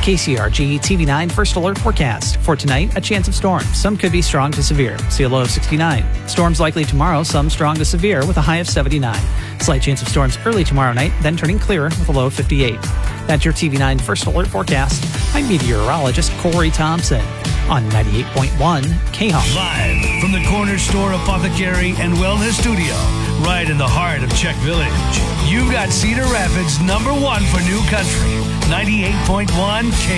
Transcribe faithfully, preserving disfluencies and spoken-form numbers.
K C R G T V nine First Alert Forecast. For tonight, a chance of storms. Some could be strong to severe. See a low of sixty-nine. Storms likely tomorrow, some strong to severe with a high of seventy-nine. Slight chance of storms early tomorrow night, then turning clearer with a low of fifty-eight. That's your T V nine First Alert Forecast. I'm meteorologist Corey Thompson on ninety-eight point one K H O F. Live from the Corner Store Apothecary and Wellness Studio, right in the heart of Czech Village. You've got Cedar Rapids' number one for new country, ninety-eight point one K H O F.